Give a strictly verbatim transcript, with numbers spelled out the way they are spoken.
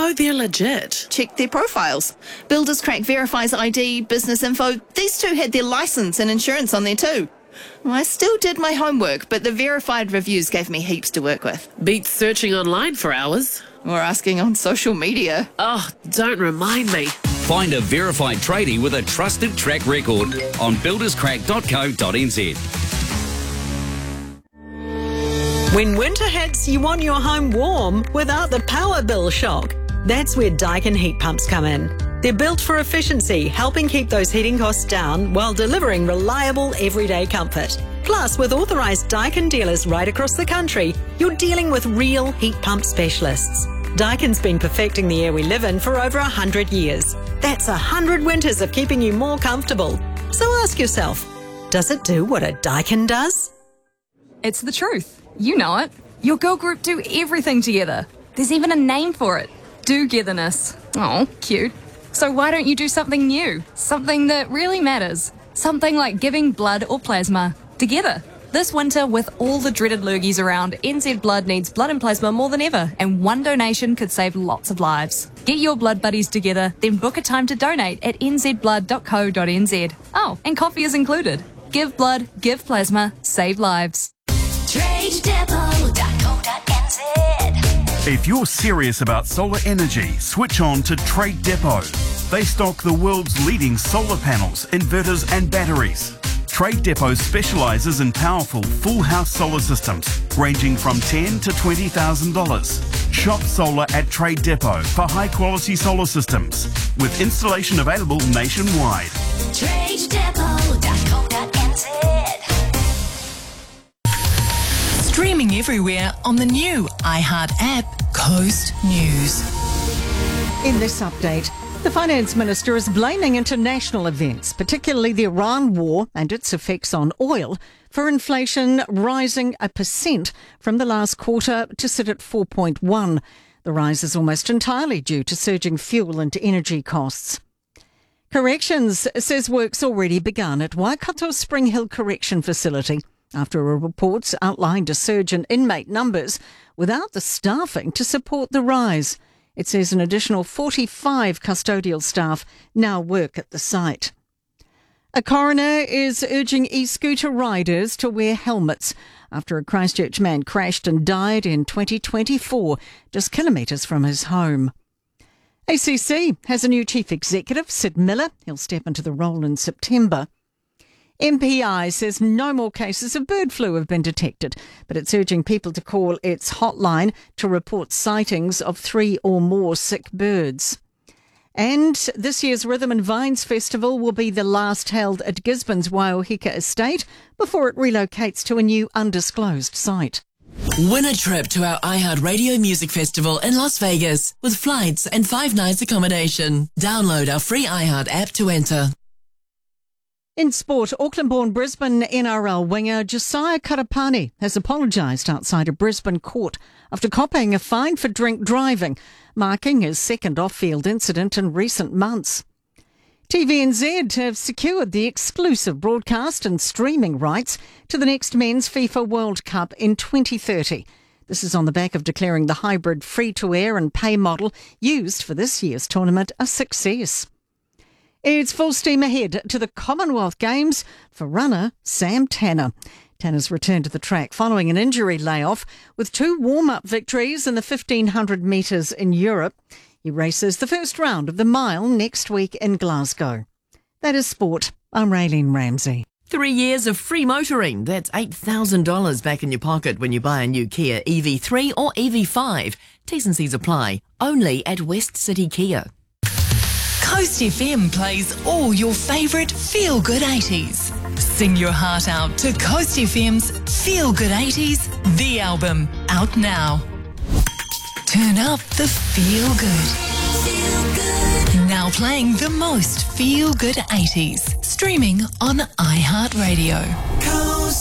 know they're legit? Check their profiles. Builders Crack verifies I D, business info. These two had their licence and insurance on there too. I still did my homework, but the verified reviews gave me heaps to work with. Beats searching online for hours. Or asking on social media. Oh, don't remind me. Find a verified tradie with a trusted track record on builders crack dot co dot n z. When winter hits, you want your home warm without the power bill shock. That's where Daikin heat pumps come in. They're built for efficiency, helping keep those heating costs down while delivering reliable everyday comfort. Plus, with authorised Daikin dealers right across the country, you're dealing with real heat pump specialists. Daikin's been perfecting the air we live in for over one hundred years. That's one hundred winters of keeping you more comfortable. So ask yourself, does it do what a Daikin does? It's the truth. You know it. Your girl group do everything together. There's even a name for it. Do-getherness. Oh, cute. So why don't you do something new? Something that really matters. Something like giving blood or plasma together. This winter, with all the dreaded lurgies around, N Z Blood needs blood and plasma more than ever, and one donation could save lots of lives. Get your blood buddies together, then book a time to donate at n z blood dot co dot n z. Oh, and coffee is included. Give blood, give plasma, save lives. trade depot dot co dot n z. If you're serious about solar energy, switch on to Trade Depot. They stock the world's leading solar panels, inverters and batteries. Trade Depot specialises in powerful full house solar systems ranging from ten thousand dollars to twenty thousand dollars. Shop solar at Trade Depot for high quality solar systems with installation available nationwide. trade depot dot co dot n z. Streaming everywhere on the new iHeart app, Coast News. In this update, the Finance Minister is blaming international events, particularly the Iran war and its effects on oil, for inflation rising a percent from the last quarter to sit at four point one. The rise is almost entirely due to surging fuel and energy costs. Corrections says work's already begun at Waikato Spring Hill Correction Facility after a report outlined a surge in inmate numbers without the staffing to support the rise. It says an additional forty-five custodial staff now work at the site. A coroner is urging e-scooter riders to wear helmets after a Christchurch man crashed and died in twenty twenty-four, just kilometres from his home. A C C has a new chief executive, Sid Miller. He'll step into the role in September. M P I says no more cases of bird flu have been detected, but it's urging people to call its hotline to report sightings of three or more sick birds. And this year's Rhythm and Vines Festival will be the last held at Gisborne's Waiōhika estate before it relocates to a new undisclosed site. Win a trip to our iHeart Radio Music Festival in Las Vegas with flights and five nights accommodation. Download our free iHeart app to enter. In sport, Auckland-born Brisbane N R L winger Josiah Karapani has apologised outside a Brisbane court after copying a fine for drink driving, marking his second off-field incident in recent months. T V N Z have secured the exclusive broadcast and streaming rights to the next Men's FIFA World Cup in twenty thirty. This is on the back of declaring the hybrid free-to-air and pay model used for this year's tournament a success. It's full steam ahead to the Commonwealth Games for runner Sam Tanner. Tanner's returned to the track following an injury layoff with two warm-up victories in the fifteen hundred metres in Europe. He races the first round of the mile next week in Glasgow. That is sport. I'm Raylene Ramsey. Three years of free motoring. That's eight thousand dollars back in your pocket when you buy a new Kia E V three or E V five. T's and C's apply. Only at West City Kia. Coast F M plays all your favourite feel-good eighties. Sing your heart out to Coast F M's Feel Good eighties, the album, out now. Turn up the feel good. Feel good. Now playing the most feel-good eighties. Streaming on iHeartRadio.